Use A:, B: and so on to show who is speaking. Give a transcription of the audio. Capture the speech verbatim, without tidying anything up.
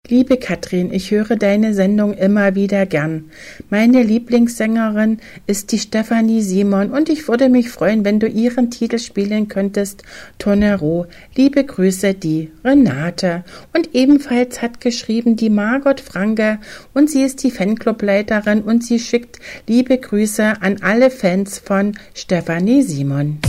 A: Liebe Katrin, ich höre deine Sendung immer wieder gern. Meine Lieblingssängerin ist die Stefanie Simon und ich würde mich freuen, wenn du ihren Titel spielen könntest, Tonero. Liebe Grüße, die Renate. Und ebenfalls hat geschrieben die Margot Franke und sie ist die Fanclubleiterin und sie schickt liebe Grüße an alle Fans von Stefanie Simon.